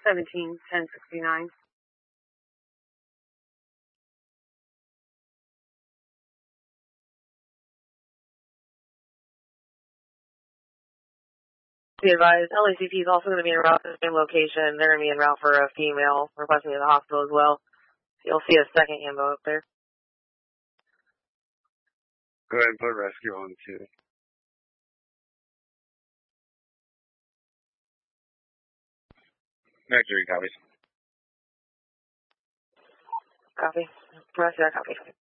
17-1069. Be advised, LACP is also going to be en route to the same location. They're going to be en route for a female requesting to the hospital as well. You'll see a second ambo up there. Go ahead and put rescue on too. Victory, copies. Copy. Rescue, copy.